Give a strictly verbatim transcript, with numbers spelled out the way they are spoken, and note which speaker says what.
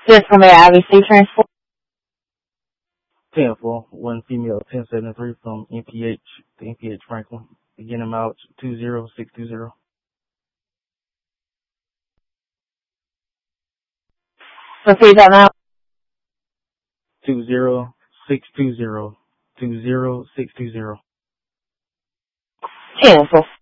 Speaker 1: Just from there, I received transport.
Speaker 2: ten four, one female, ten seventy-three from N P H to N P H Franklin. Beginning mileage two zero six two zero.
Speaker 1: Proceed that now.
Speaker 2: two zero six two zero. two zero six two zero.
Speaker 1: Cancel.